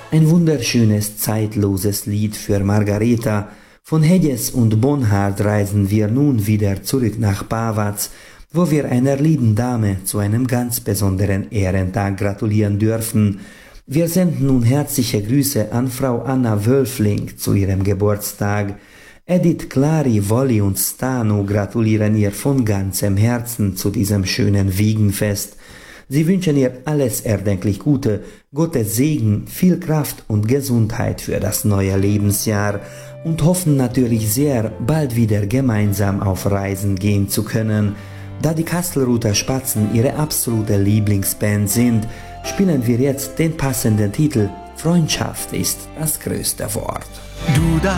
Ein wunderschönes, zeitloses Lied für Margareta. Von Hedges und Bonhard reisen wir nun wieder zurück nach Pavac, wo wir einer lieben Dame zu einem ganz besonderen Ehrentag gratulieren dürfen. Wir senden nun herzliche Grüße an Frau Anna Wölfling zu ihrem Geburtstag. Edith, Clary, Wolli und Stano gratulieren ihr von ganzem Herzen zu diesem schönen Wiegenfest. Sie wünschen ihr alles erdenklich Gute, Gottes Segen, viel Kraft und Gesundheit für das neue Lebensjahr und hoffen natürlich sehr, bald wieder gemeinsam auf Reisen gehen zu können. Da die Kastelruther Spatzen ihre absolute Lieblingsband sind, spielen wir jetzt den passenden Titel »Freundschaft ist das größte Wort«. Du